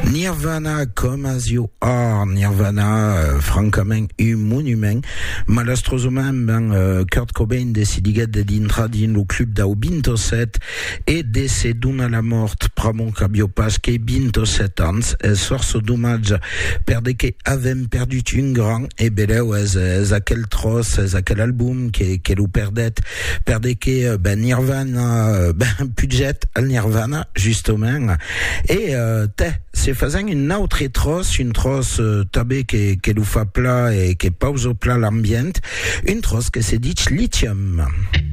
Nirvana, Come As You Are, Nirvana, francament, un monument. Malastrosament, Kurt Cobain decidiget d'intra din lo club da 27 e decedun a la mort pramon cabio pas che 27 ans, sorso d'hommage perde che avem perdut un grand e beleu es aquel tros, es aquel album che lo perde che Nirvana, puget al Nirvana, justement, et c'est faisant une autre trosse, une trosse tabé que nous fait plat et qui pause au plat l'ambiente, une trosse que c'est dit lithium.